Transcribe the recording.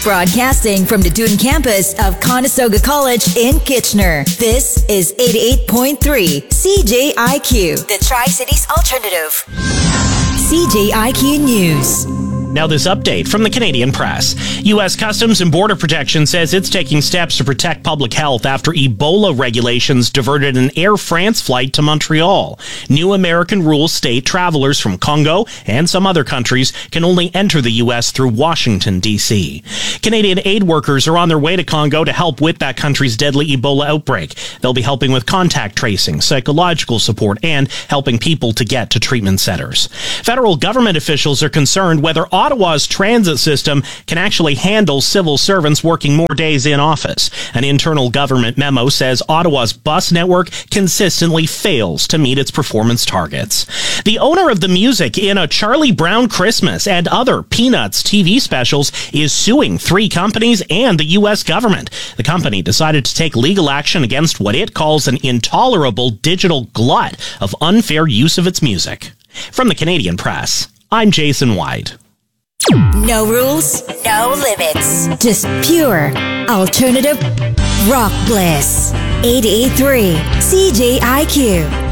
Broadcasting from the Dune campus of Conestoga College in Kitchener. This is 88.3 CJIQ, the Tri-Cities Alternative. CJIQ News. Now this update from the Canadian Press. U.S. Customs and Border Protection says it's taking steps to protect public health after Ebola regulations diverted an Air France flight to Montreal. New American rules state travelers from Congo and some other countries can only enter the U.S. through Washington, D.C. Canadian aid workers are on their way to Congo to help with that country's deadly Ebola outbreak. They'll be helping with contact tracing, psychological support, and helping people to get to treatment centers. Federal government officials are concerned whether Ottawa's transit system can actually handle civil servants working more days in office. An internal government memo says Ottawa's bus network consistently fails to meet its performance targets. The owner of the music in A Charlie Brown Christmas and other Peanuts TV specials is suing 3 companies and the U.S. government. The company decided to take legal action against what it calls an intolerable digital glut of unfair use of its music. From the Canadian Press, I'm Jason White. No rules, no limits. Just pure alternative rock bliss. 88.3 CJIQ.